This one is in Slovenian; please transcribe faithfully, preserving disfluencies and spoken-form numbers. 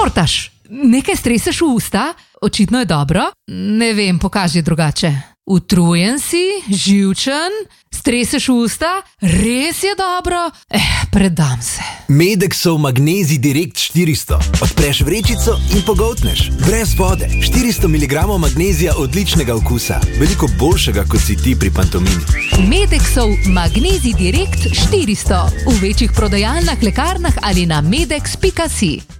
Športaš, nekaj streseš v usta, očitno je dobro, ne vem, pokaži drugače. Utrujen si, živčen, streseš v usta, res je dobro, eh, predam se. Medexov Magnezij Direkt štiristo. Odpreš vrečico in pogoltneš. Brez vode. štiristo miligramov magnezija odličnega okusa. Veliko boljšega, kot si ti pri pantomimi. Medexov Magnezij Direkt štiristo. V večjih prodajalnah, lekarnah ali na medex pika si.